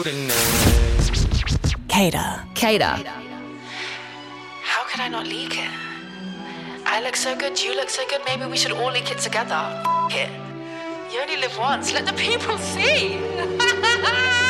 Cater. How could I not leak it? I look so good, you look so good, maybe we should all leak it together. F it. You only live once, let the people see.